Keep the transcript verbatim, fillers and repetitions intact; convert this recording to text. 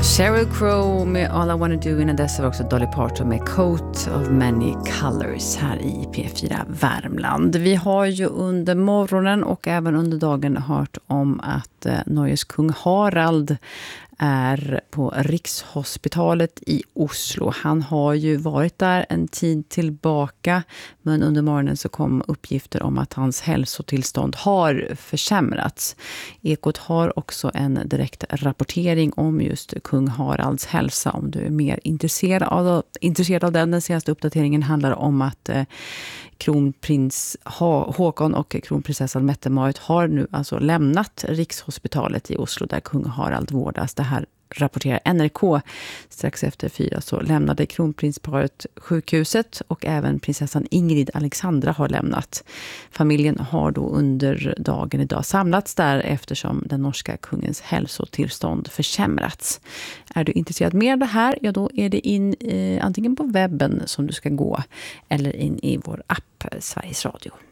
Sheryl Crow med All I Wanna Do, innan dess var också Dolly Parton med Coat of Many Colors här i P fyra Värmland. Vi har ju under morgonen och även under dagen hört om att eh, Norges kung Harald är på Rikshospitalet i Oslo. Han har ju varit där en tid tillbaka, men under morgonen så kom uppgifter om att hans hälsotillstånd har försämrats. Ekot har också en direkt rapportering om just kung Haralds hälsa, om du är mer intresserad av, intresserad av den. Den senaste uppdateringen handlar om att eh, kronprins Håkon och kronprinsessan Mette-Marit har nu alltså lämnat Rikshospitalet i Oslo där kung Harald vårdas. Det här rapporterar N R K. Strax efter fyra så lämnade kronprinsparet sjukhuset och även prinsessan Ingrid Alexandra har lämnat. Familjen har då under dagen idag samlats där eftersom den norska kungens hälsotillstånd försämrats. Är du intresserad mer av det här, ja då är det in eh, antingen på webben som du ska gå eller in i vår app Sveriges Radio.